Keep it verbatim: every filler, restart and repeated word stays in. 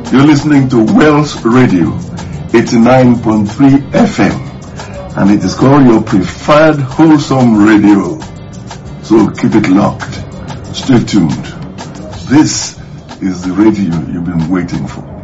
You're listening to Wells Radio, eighty-nine point three F M, and it is called your preferred wholesome radio. So keep it locked. Stay tuned. This is the radio you've been waiting for.